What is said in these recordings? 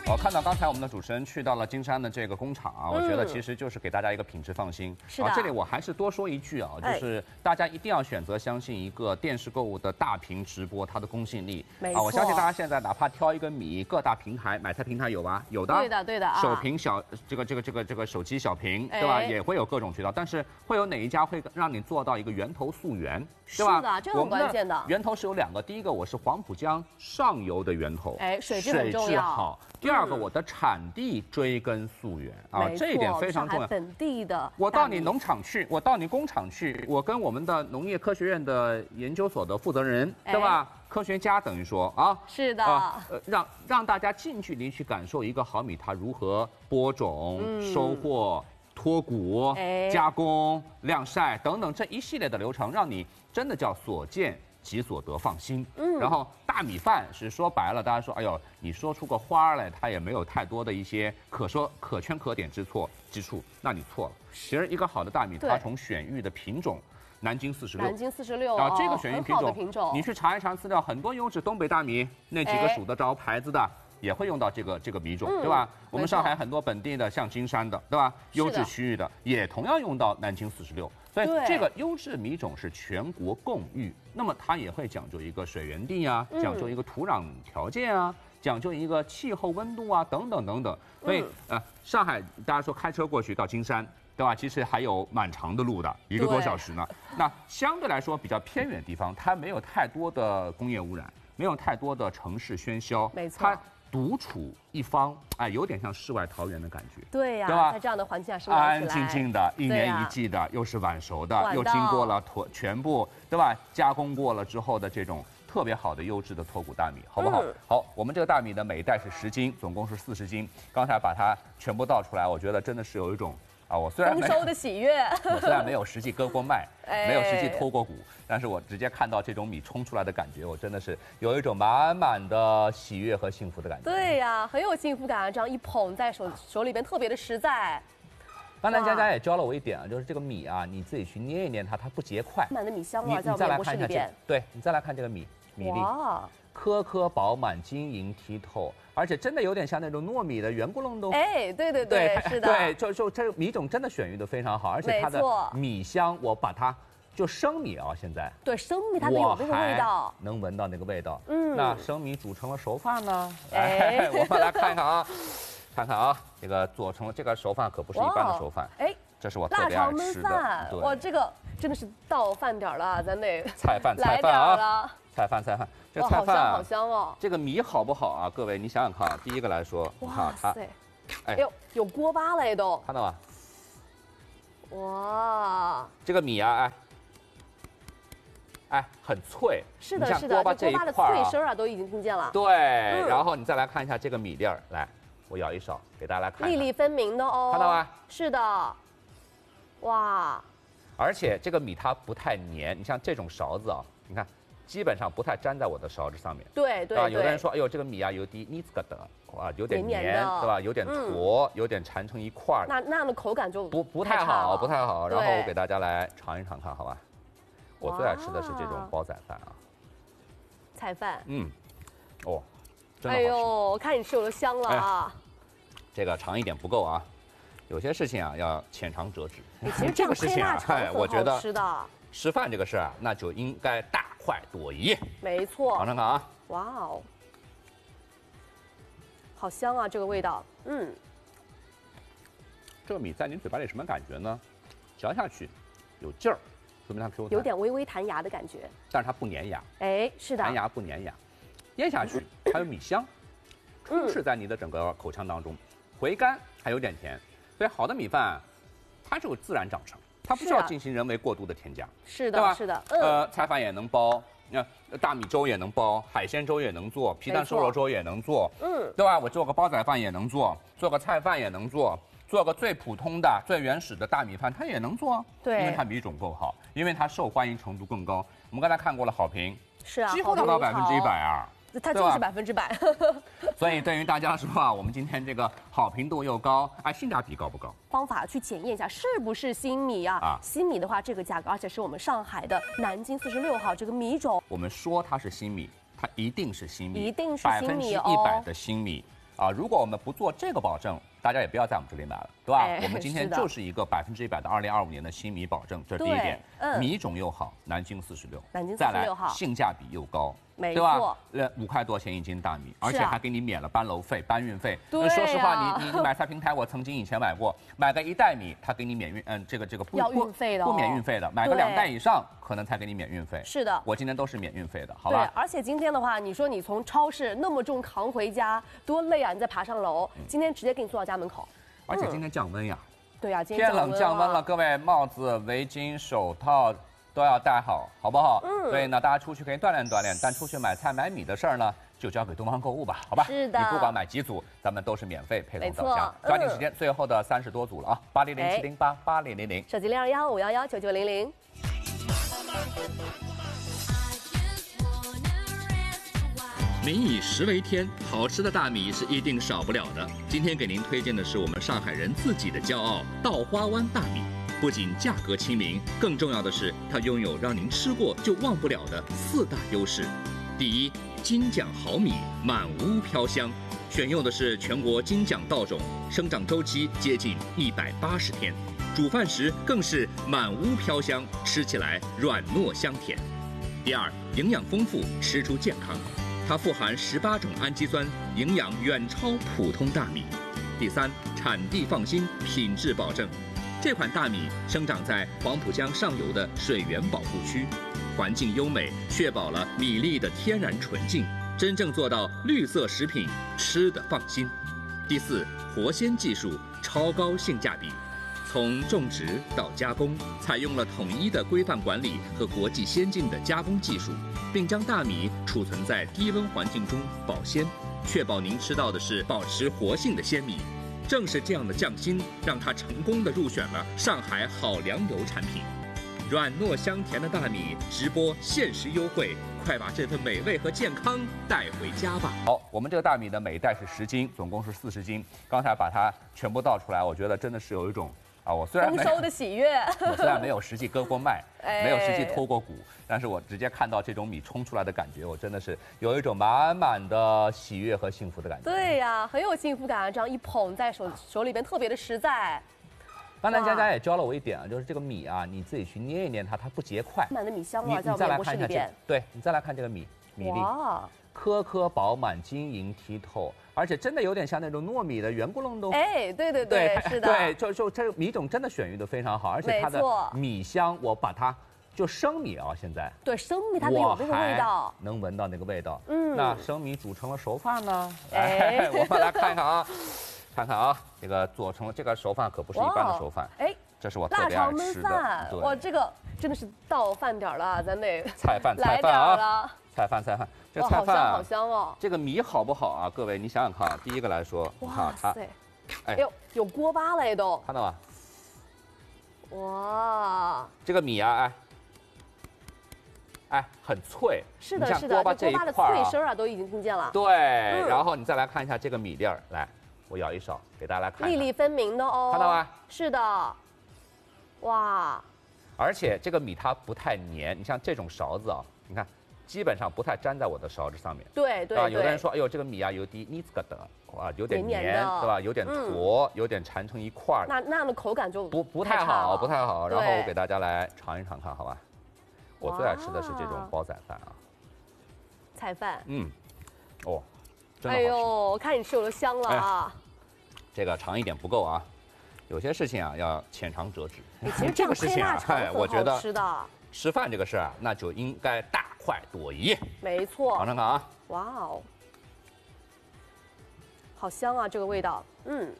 我看到刚才我们的主持人去到了金山的这个工厂啊，我觉得其实就是给大家一个品质放心。 是的。 这里我还是多说一句啊，就是大家一定要选择相信一个电视购物的大屏直播它的公信力。 没错。 我相信大家现在哪怕挑一个米，各大平台买菜平台有吧？有的。 对的，对的啊。 手屏小这个手机小屏，对吧？也会有各种渠道，但是会有哪一家会让你做到一个源头溯源，对吧？ 是的，这很关键的。 源头是有2个，第一个我是黄浦江上游的源头， 水质很重要。 好。第2个，我的产地追根溯源啊，这一点非常重要。 本地的， 我到你农场去，我到你工厂去，我跟我们的农业科学院的研究所的负责人，对吧？科学家等于说啊， 是的， 让大家近距离去感受一个好米它如何播种、收获、脱谷、加工、晾晒等等这一系列的流程，让你真的叫所见即所得，放心。然后大米饭是说白了，大家说，哎呦，你说出个花来，它也没有太多的一些可圈可点之处，那你错了。其实一个好的大米，它从选育的品种，南京46啊，这个选育品种，你去查一查资料，很多优质东北大米那几个数得着牌子的。也会用到这个米种，对吧？我们上海很多本地的，像金山的，对吧？优质区域的也同样用到南京46，所以这个优质米种是全国共育。那么它也会讲究一个水源地啊，讲究一个土壤条件啊，讲究一个气候温度啊，等等等等。所以上海大家说开车过去到金山，对吧？其实还有蛮长的路的，1个多小时呢。那相对来说比较偏远的地方，它没有太多的工业污染，没有太多的城市喧嚣， 没错。 它独处一方，有点像世外桃源的感觉。 对呀， 对吧？ 在这样的环境下生活起来，安安静静的，1年1季的，又是晚熟的，又经过了全部，对吧？加工过了之后的这种特别好的优质的脱谷大米，好不好？好，我们这个大米的每一袋是10斤，总共是40斤。刚才把它全部倒出来，我觉得真的是有一种我虽然丰收的喜悦， 我虽然没有实际割过麦，没有实际脱过谷，但是我直接看到这种米冲出来的感觉，我真的是有一种满满的喜悦和幸福的感觉。 对呀，很有幸福感啊！这样一捧在手里边，特别的实在。 刚才佳佳也教了我一点啊，就是这个米啊，你自己去捏一捏它，它不结块。 满的米香味在我们面部里边。 对，你再来看这个米粒。哇。颗颗饱满，晶莹剔透，而且真的有点像那种糯米的圆咕隆咚。 对，是的。 对，就这米种真的选育的非常好，而且它的米香，我把它就生米啊，现在对生米它有那个味道， 能闻到那个味道。那生米煮成了熟饭呢？我们来看看啊，这个做成了这个熟饭可不是一般的熟饭。这是我特别爱吃的。 哇，这个真的是到饭点了，咱得菜饭啊。菜饭，这个菜饭好香哦！ 这个米好不好啊？各位，你想想看啊，第一个来说， 哇塞，哎呦，有锅巴了都， 看到吗？ 哇， 这个米啊，很脆， 是的，这锅巴的脆声啊，都已经听见了。 对，然后你再来看一下这个米粒儿，来，我舀一勺给大家来看， 粒粒分明的哦， 看到吗？ 是的，哇， 而且这个米它不太黏，你像这种勺子啊，你看。基本上不太粘在我的勺子上面。 对， 有的人说，哎呦，这个米啊有点腻子个的，有点黏，对吧？有点坨，有点缠成一块儿。 那样的口感就不太好，不太好。然后我给大家来尝一尝看，好吧？我最爱吃的是这种煲仔饭啊， 菜饭。 真的好吃。 哎呦，我看你吃我都香了啊。 这个尝一点不够啊，有些事情啊要浅尝辄止。 其实这个事情啊， 我觉得吃的。 吃饭这个事儿啊，那就应该大快朵颐。 没错， 尝尝看啊！ 哇哦，好香啊，这个味道。 这个米在您嘴巴里什么感觉呢？嚼下去有劲儿，说明它 Q 弹， 有点微微弹牙的感觉。 但是它不粘牙。 是的， 弹牙不粘牙。咽下去还有米香，充斥在你的整个口腔当中，回甘还有点甜。所以好的米饭，它就自然长成。它不需要进行人为过度的添加， 是的，是的， 菜饭也能煲，大米粥也能煲，海鲜粥也能做，皮蛋瘦肉粥也能做，对吧？我做个煲仔饭也能做，做个菜饭也能做，做个最普通的、最原始的大米饭它也能做， 对， 因为它米种够好，因为它受欢迎程度更高。我们刚才看过了好评， 是啊， 几乎达到100%啊。 它就是100%。 所以对于大家说啊，我们今天这个好评度又高，性价比高不高？ 方法去检验一下是不是新米啊？新米的话，这个价格，而且是我们上海的南京46号这个米种。 我们说它是新米，它一定是新米， 一定是新米哦 ，100%的新米。 如果我们不做这个保证，大家也不要在我们这里买了，对吧？我们今天就是一个100%的2025年的新米保证，这是第一点。米种又好，南京46，再来性价比又高。对吧？5块多钱1斤大米，而且还给你免了搬楼费、搬运费。说实话，你买菜平台，我曾经以前买过，买个1袋米，他给你免运，这个不运费的， 不免运费的，买个2袋以上，可能才给你免运费。 是的， 我今天都是免运费的，好吧？ 对，而且今天的话，你说你从超市那么重扛回家，多累啊！你再爬上楼，今天直接给你送到家门口。 而且今天降温呀。 对呀，今天天冷降温了，各位帽子、围巾、手套都要戴好，好不好？所以呢，大家出去可以锻炼锻炼，但出去买菜买米的事儿呢，就交给东方购物吧，好吧？ 是的， 你不管买几组，咱们都是免费配送到家。抓紧时间，最后的30多组了啊！800-708-8000， 手机021-511-9900。 民以食为天，好吃的大米是一定少不了的。今天给您推荐的是我们上海人自己的骄傲——稻花湾大米。不仅价格亲民，更重要的是它拥有让您吃过就忘不了的4大优势。第一，金奖好米，满屋飘香，选用的是全国金奖稻种，生长周期接近180天，煮饭时更是满屋飘香，吃起来软糯香甜。第二，营养丰富，吃出健康，它富含18种氨基酸，营养远超普通大米。第三，产地放心，品质保证。这款大米生长在黄浦江上游的水源保护区，环境优美，确保了米粒的天然纯净，真正做到绿色食品，吃得放心。第四，活鲜技术，超高性价比，从种植到加工，采用了统一的规范管理和国际先进的加工技术，并将大米储存在低温环境中保鲜，确保您吃到的是保持活性的鲜米。正是这样的匠心，让它成功地入选了上海好粮油产品。软糯香甜的大米，直播限时优惠，快把这份美味和健康带回家吧！ 好，我们这个大米呢，每袋是10斤，总共是40斤。刚才把它全部倒出来，我觉得真的是有一种我虽然丰收的喜悦， 我虽然没有实际割过麦，没有实际脱过谷，但是我直接看到这种米冲出来的感觉，我真的是有一种满满的喜悦和幸福的感觉。 对呀，很有幸福感啊！这样一捧在手里边，特别的实在。 刚才佳佳也教了我一点啊，就是这个米啊，你自己去捏一捏它，它不结块。 满的米香味在我们面部里边。 对，你再来看这个米粒，颗颗饱满、晶莹剔透，而且真的有点像那种糯米的圆咕隆咚。 哎，对，是的。 对，就这个米种真的选育的非常好，而且它的米香，我把它就生米啊，现在对生米它有那个味道， 能闻到那个味道。那生米煮成了熟饭呢？我们来看看啊。看看啊，这个做成了这个熟饭可不是一般的熟饭，这是我特别爱吃的。 哇，这个真的是到饭点了，咱得菜饭啊，菜饭，这个菜饭好香哦。 这个米好不好啊？各位，你想想看啊，第一个来说， 哇塞，哎呦，有锅巴了都， 看到吗？ 哇， 这个米啊，很脆， 是的，这锅巴的脆声啊，都已经听见了。 对，然后你再来看一下这个米粒儿，来。我舀一勺给大家来看， 粒粒分明的哦， 看到吗？ 是的，哇！ 而且这个米它不太黏，你像这种勺子啊，你看基本上不太粘在我的勺子上面。 对， 有的人说，哎呦，这个米啊有点腻子个的，有点黏，对吧？有点坨，有点缠成一块儿。 那样的口感就不太好，不太好。然后我给大家来尝一尝看，好吧？我最爱吃的是这种煲仔饭啊， 菜饭。 哎呦，我看你吃我都香了啊！ 这个长一点不够啊，有些事情啊要浅尝辄止。 其实这个事情啊，我觉得吃饭这个事啊，那就应该大快朵颐。 没错， 尝尝看啊！ 哇哦，好香啊，这个味道。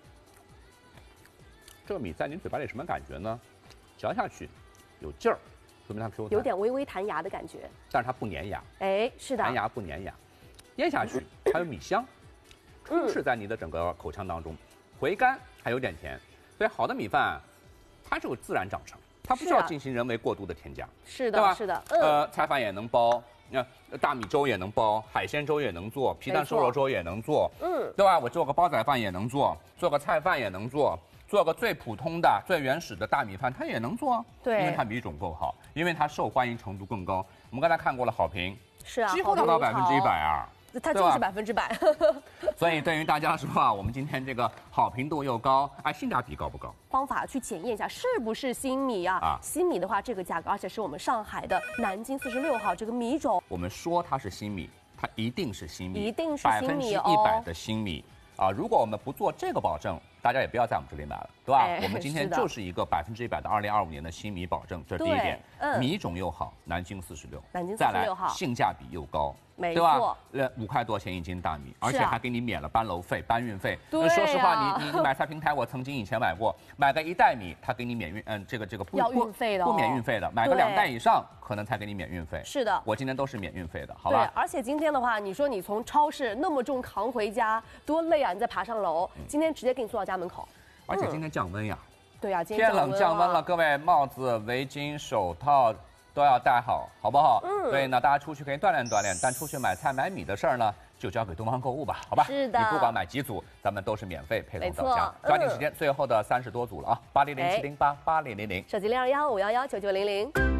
这个米在您嘴巴里什么感觉呢？嚼下去有劲儿，说明它 Q 弹， 有点微微弹牙的感觉， 但是它不粘牙。 是的， 弹牙不粘牙。咽下去还有米香，充斥在你的整个口腔当中，回甘还有点甜，所以好的米饭，它是有自然长成，它不需要进行人为过度的添加， 是的， 对吧？ 是的， 菜饭也能煲，大米粥也能煲，海鲜粥也能做，皮蛋瘦肉粥也能做，对吧？我做个煲仔饭也能做，做个菜饭也能做，做个最普通的、最原始的大米饭它也能做， 对， 因为它米种够好，因为它受欢迎程度更高。我们刚才看过了好评， 是啊， 几乎达到100%啊。 它就是100%。 所以对于大家说啊，我们今天这个好评度又高，哎，性价比高不高？ 方法去检验一下是不是新米啊？新米的话，这个价格，而且是我们上海的南京46号这个米种。 我们说它是新米，它一定是新米， 一定是新米哦 ，100%的新米啊！如果我们不做这个保证，大家也不要在我们这里买了，对吧？我们今天就是一个100%的2025年的新米保证，这是第一点。米种又好，南京46， 南京 46 号， 性价比又高。 对吧？5块多钱1斤大米，而且还给你免了搬楼费、搬运费。说实话，你买菜平台，我曾经以前买过，买个1袋米，他给你免运，这个不要运费的， 不免运费的，买个2袋以上，可能才给你免运费。 是的， 我今天都是免运费的，好吧？ 对，而且今天的话，你说你从超市那么重扛回家，多累啊！你再爬上楼，今天直接给你送到家门口。 而且今天降温呀。 对呀，今天天冷降温了，各位帽子、围巾、手套都要戴好，好不好？对，那大家出去可以锻炼锻炼，但出去买菜买米的事儿呢，就交给东方购物吧，好吧？ 是的， 你不管买几组，咱们都是免费配送到家。抓紧时间，最后的30多组了啊，8007088000， 手机0215119900。